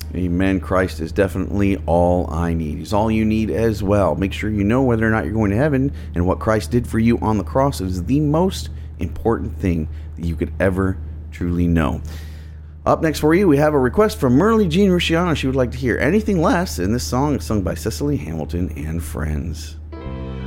Amen. Christ is definitely all I need. He's all you need as well. Make sure you know whether or not you're going to heaven, and what Christ did for you on the cross is the most important thing that you could ever truly know. Up next for you, we have a request from Merle Jean Rusciano. She would like to hear Anything Less, and this song is sung by Cecily Hamilton and Friends.